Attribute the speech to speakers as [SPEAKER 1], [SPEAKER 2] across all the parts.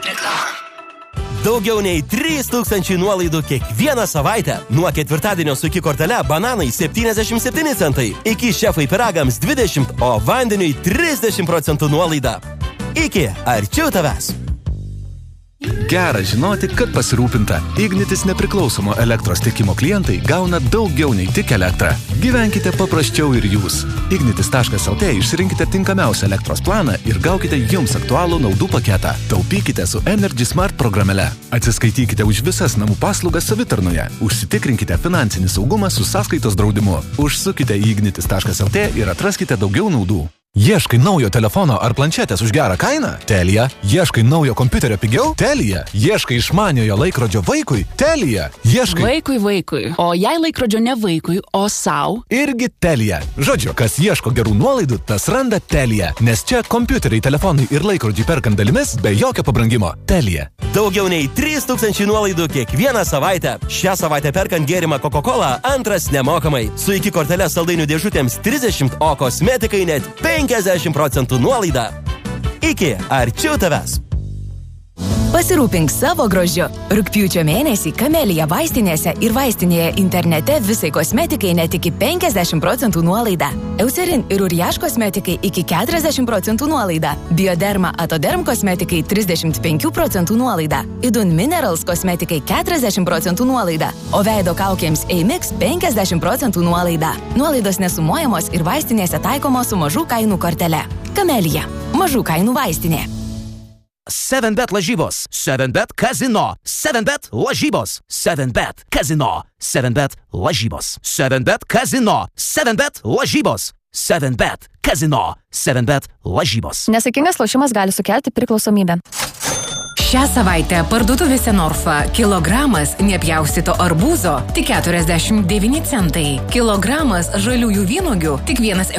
[SPEAKER 1] Daugiau nei 3000 nuolaidų kiekvieną savaitę. Nuo ketvirtadienio su iki kortele bananai 77 centai, iki šefai pyragams 20, o vandeniui 30% nuolaida. Iki arčiau tavęs.
[SPEAKER 2] Gera žinoti, kad pasirūpinta. Ignitis nepriklausomo elektros tiekimo klientai gauna daugiau nei tik elektrą. Gyvenkite paprasčiau ir jūs. Ignitis.lt išsirinkite tinkamiausią elektros planą ir gaukite jums aktualų naudų paketą. Taupykite su Energy Smart programėle. Atsiskaitykite už visas namų paslaugas savitarnoje. Užsitikrinkite finansinį saugumą su sąskaitos draudimu. Užsukite į ignitis.lt ir atraskite daugiau naudų. Ieškai naujo telefono ar planšetės už gerą kainą? Telia. Ieškai naujo kompiuterio pigiau? Telia. Ieškai išmaniojo laikrodžio vaikui? Telia. Ieškai...
[SPEAKER 3] Vaikui. O jei laikrodžio ne vaikui, o sau?
[SPEAKER 2] Irgi Telia. Žodžiu, kas ieško gerų nuolaidų, tas randa Telia. Nes čia kompiuteriai, telefonai ir laikrodžiai perkant dalimis be jokio pabrangimo. Telia.
[SPEAKER 1] Daugiau nei 3000 nuolaidų kiekvieną savaitę. Šią savaitę perkant gėrimą Coca-Cola, antras nemokamai. Su iki kortelė saldainių dėžutėms 30, o kosmetikai net 50% nuolaida. Iki arčiau tavęs.
[SPEAKER 4] Pasirūpink savo grožiu. Rugpjūčio mėnesį Kamelija vaistinėse ir vaistinėje internete visai kosmetikai net iki 50% nuolaida. Eucerin ir Uriaš kosmetikai iki 40% nuolaida. Bioderma Atoderm kosmetikai 35% nuolaida. Idun Minerals kosmetikai 40% nuolaida. O veido kaukėms Eimix 50% nuolaida. Nuolaidos nesumuojamos ir vaistinėse taikomos su mažų kainų kortele. Kamelija. Mažų kainų vaistinė.
[SPEAKER 5] 7bet lažybos, 7bet kazino, 7bet lažybos, 7bet kazino, 7bet lažybos, 7bet kazino, 7bet lažybos, 7bet kazino, 7bet lažybos.
[SPEAKER 6] Nesaikingas lošimas gali sukelti priklausomybę.
[SPEAKER 7] Šią savaitę parduotuvėse Norfa kilogramas nepjaustyto arbūzo tik 49 centai. Kilogramas žaliųjų vynuogių tik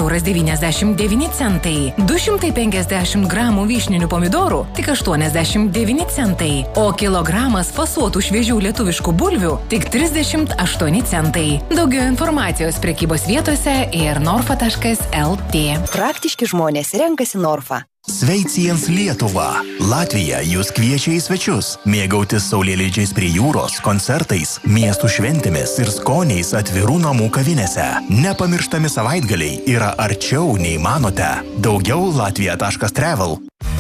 [SPEAKER 7] 1,99 eurai. 250 gramų vyšninių pomidorų tik 89 centai. O kilogramas fasuotų šviežių lietuviškų bulvių tik 38 centai. Daugiau informacijos prekybos vietose ir norfa.lt.
[SPEAKER 4] Praktiški žmonės renkasi Norfa.
[SPEAKER 8] Sveiciens Lietuva. Latvija jūs kviečia į svečius. Mėgautis saulėleidžiais prie jūros, koncertais, miestų šventėmis ir skoniais atvirų namų kavinėse. Nepamirštami savaitgaliai yra arčiau nei manote. Daugiau latvija.travel.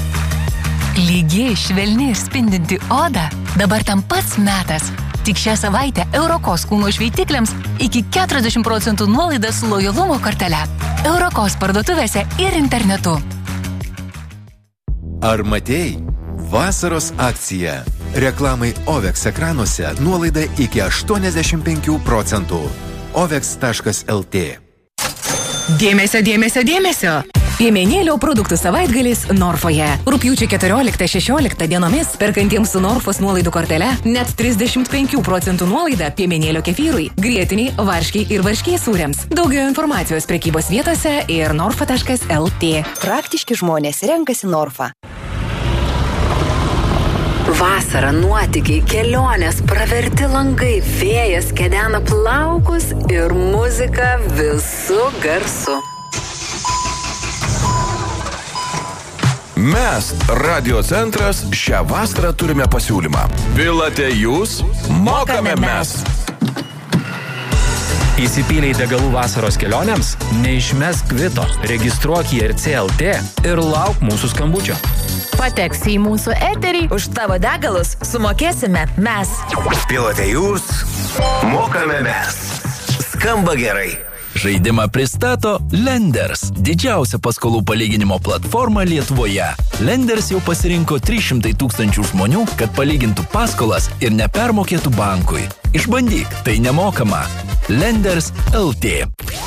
[SPEAKER 9] Lygiai, švelni ir spindinti oda. Dabar tam pats metas. Tik šią savaitę Eurokos kūno šveitikliams iki 40% nuolaida su lojalumo kortele. Eurokos parduotuvėse ir internetu.
[SPEAKER 10] Ar matėjai? Vasaros akcija. Reklamai OVEX ekranuose nuolaida iki 85%. OVEX.lt.
[SPEAKER 7] Dėmesio! Piemenėlio produktų savaitgalis Norfoje. Rugpjūčio 14-16 dienomis perkantiems su Norfos nuolaidų kortele net 35% nuolaida piemenėlio kefyrui, grietiniai, varškiai ir varškiai sūriams. Daugiau informacijos prekybos vietose ir norfa.lt.
[SPEAKER 4] Praktiški žmonės renkasi Norfa.
[SPEAKER 11] Vasara, nuotykiai, kelionės, praverti langai, vėjas kedena plaukus ir muzika visu garsu.
[SPEAKER 12] Mes, Radio Centras, šią vasarą turime pasiūlymą. Pilate jūs, mokame mes.
[SPEAKER 13] Įsipyliai degalų vasaros kelionėms? Neišmesk kvito. Registruok į RCLT ir lauk mūsų skambučio.
[SPEAKER 14] Pateksi į mūsų eterį, už tavo degalus sumokėsime mes.
[SPEAKER 15] Pilate jūs, mokame mes. Skamba gerai.
[SPEAKER 16] Žaidimą pristato Lenders, didžiausia paskolų palyginimo platforma Lietuvoje. Lenders jau pasirinko 300 000 žmonių, kad palygintų paskolas ir nepermokėtų bankui. Išbandyk, tai nemokama. Lenders LT.